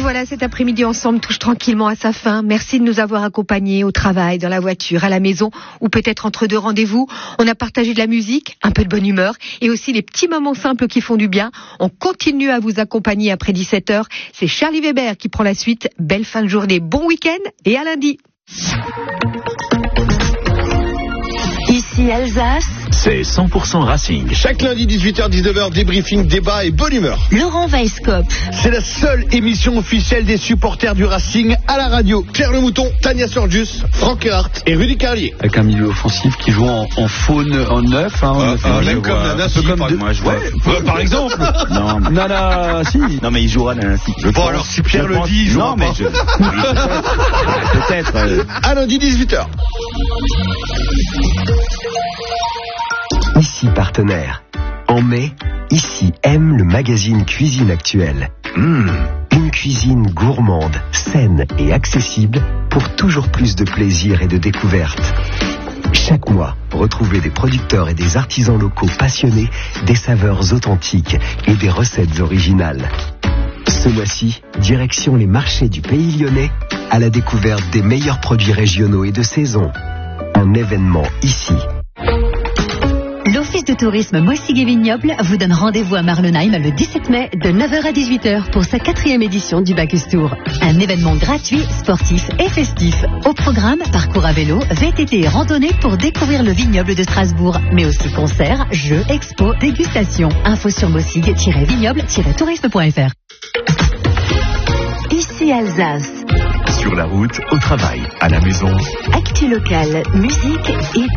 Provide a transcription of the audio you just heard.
voilà, cet après-midi ensemble touche tranquillement à sa fin. Merci de nous avoir accompagnés au travail, dans la voiture, à la maison ou peut-être entre deux rendez-vous. On a partagé de la musique, un peu de bonne humeur et aussi les petits moments simples qui font du bien. On continue à vous accompagner après 17h. C'est Charlie Weber qui prend la suite. Belle fin de journée, bon week-end et à lundi. Ici Alsace. C'est 100% Racing. Chaque lundi 18h-19h, débriefing, débat et bonne humeur. Laurent Weisskopf. C'est la seule émission officielle des supporters du Racing à la radio. Claire Le Mouton, Tania Sorgius, Franck Erhardt et Rudy Carlier. Avec un milieu offensif qui joue en faune en neuf. Même comme Nana, si, moi je vois. par exemple. Non, Nana, si. Non, mais il jouera Nana, si. Bon, alors si Pierre le dit, il jouera non, mais peut-être. À lundi 18h. Ici partenaire. En mai, Ici aime le magazine Cuisine Actuelle. Une cuisine gourmande, saine et accessible pour toujours plus de plaisir et de découverte. Chaque mois, retrouvez des producteurs et des artisans locaux passionnés, des saveurs authentiques et des recettes originales. Ce mois-ci, direction les marchés du Pays Lyonnais à la découverte des meilleurs produits régionaux et de saison. Un événement ici. L'Office de tourisme Moissigues-et-Vignobles vous donne rendez-vous à Marlenheim le 17 mai de 9h à 18h pour sa 4e édition du Bacchus Tour. Un événement gratuit, sportif et festif. Au programme, parcours à vélo, VTT et randonnée pour découvrir le vignoble de Strasbourg, mais aussi concerts, jeux, expos, dégustations. Info sur moissigues-vignoble-tourisme.fr. Ici Alsace. Sur la route, au travail, à la maison. Actu locale, musique et